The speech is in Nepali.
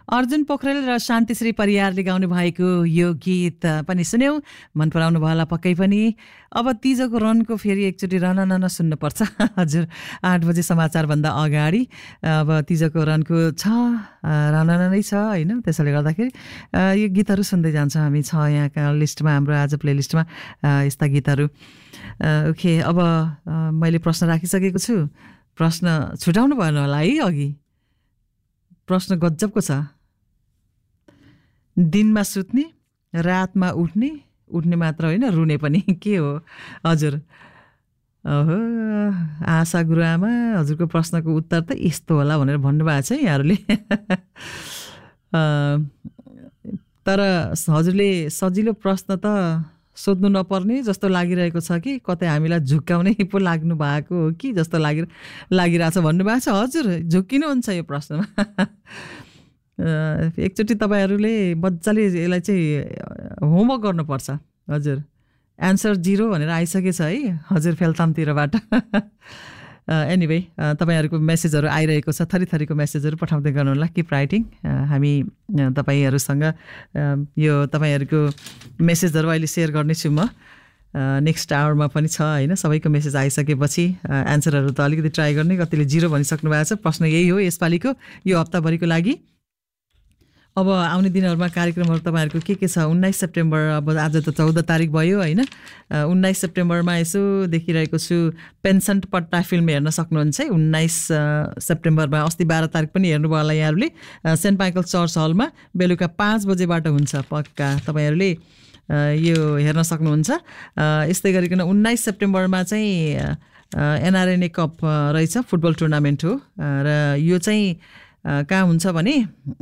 अर्जुन पोखरेल र शान्तिश्री परियारले गाउनु भएको यो गीत पनि सुन्यौं, मन पराउनु भयो होला पक्कै पनि। अब तिजको रनको फेरि एकचोटि रन सुन्नुपर्छ हजुर, 8 बजे समाचारभन्दा अगाडि। अब तिजको रनको छ रन नै छ होइन, त्यसैले गर्दाखेरि यो गीतहरू सुन्दै जान्छौँ हामी। छ यहाँका लिस्टमा, हाम्रो आज प्लेलिस्टमा यस्ता गीतहरू। ओके, अब मैले प्रश्न राखिसकेको छु, प्रश्न छुटाउनु भएन होला है अघि। प्रश्न गजबको छ। दिनमा सुत्ने, रातमा उठ्ने मात्र होइन, रुने पनि के हो हजुर? ओहो, आशा गुरुआमा, हजुरको प्रश्नको उत्तर त यस्तो होला भनेर भन्नुभएको छ यहाँहरूले। तर हजुरले सजिलो प्रश्न त सोध्नु नपर्ने जस्तो लागिरहेको छ कि कतै हामीलाई झुक्काउने पो लाग्नु भएको हो कि जस्तो लागिरहेछ भन्नुभएको छ। हजुर झुक्किनुहुन्छ यो प्रश्नमा। एकचोटि तपाईँहरूले मजाले यसलाई चाहिँ होमवर्क गर्नुपर्छ हजुर। एन्सर 0 भनेर आइसकेछ है हजुर फेलतामतिरबाट। एनिवे, तपाईँहरूको मेसेजहरू आइरहेको छ, थरीथरीको मेसेजहरू पठाउँदै गर्नुहोला। Keep writing. हामी तपाईँहरूसँग यो तपाईँहरूको मेसेजहरू अहिले सेयर गर्नेछु म। नेक्स्ट आवरमा पनि छ होइन, सबैको मेसेज आइसकेपछि एन्सरहरू त अलिकति ट्राई गर्ने। कतिले 0 भनिसक्नु भएको छ। प्रश्न यही हो यसपालिको, यो हप्ताभरिको लागि। अब आउने दिनहरूमा कार्यक्रमहरू तपाईँहरूको के छ? 19 सेप्टेम्बर, अब आज त 14 तारिक भयो होइन। 19 सेप्टेम्बरमा यसो देखिरहेको छु, पेन्सन पट्टा फिल्म हेर्न सक्नुहुन्छ है 19 सेप्टेम्बरमा। अस्ति 12 तारिक पनि हेर्नुभयो होला यहाँहरूले, सेन्ट माइकल चर्च हलमा बेलुका 5 बजेबाट हुन्छ पक्का, तपाईँहरूले यो हेर्न सक्नुहुन्छ। यस्तै गरिकन 19 सेप्टेम्बरमा चाहिँ एनआरएनए कप रहेछ, फुटबल टुर्नामेन्ट हो र यो चाहिँ कहाँ हुन्छ भने